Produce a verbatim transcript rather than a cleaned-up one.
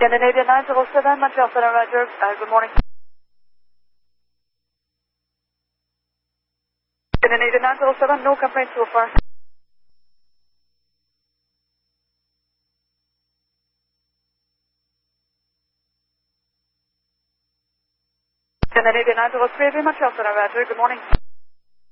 Scandinavia nine zero seven, Montreal Center, Roger. Uh, good morning. Scandinavia nine zero seven, no complaints so far. Scandinavia nine zero three, Montreal Center, Roger. Good morning.